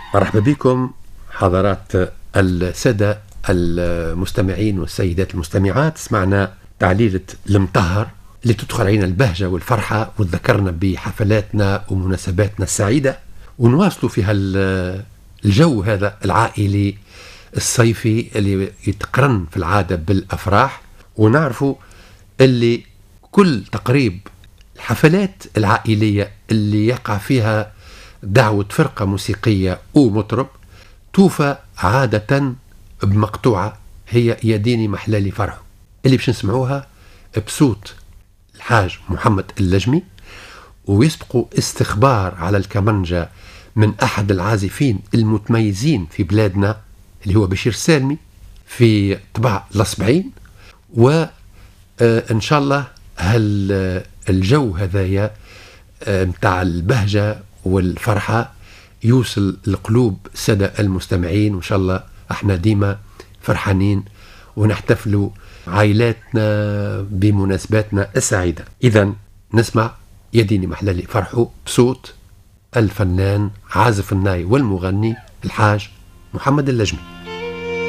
مرحبا بكم حضرات السادة المستمعين والسيدات المستمعات. سمعنا تعليلة المطهر اللي تدخل علينا البهجة والفرحة وتذكرنا بحفلاتنا ومناسباتنا السعيدة، ونواصلوا في الجو هذا العائلي الصيفي اللي يتقرن في العادة بالأفراح. ونعرفوا اللي كل تقريب الحفلات العائلية اللي يقع فيها دعوة فرقة موسيقية أو مطرب توفى عادة بمقطوعة هي يا ديني محلالي فرحه، اللي باش نسمعوها بصوت الحاج محمد اللجمي، ويسبقوا استخبار على الكمنجة من أحد العازفين المتميزين في بلادنا اللي هو بشير سالمي في طبع الأصبعين. وإن شاء الله الجو هذايا متاع البهجة والفرحة يوصل لقلوب السادة المستمعين، وإن شاء الله احنا ديما فرحانين ونحتفلوا عائلاتنا بمناسباتنا السعيدة. إذن نسمع يا ديني محلالي فرحوا بصوت الفنان عازف الناي والمغني الحاج محمد اللجمي.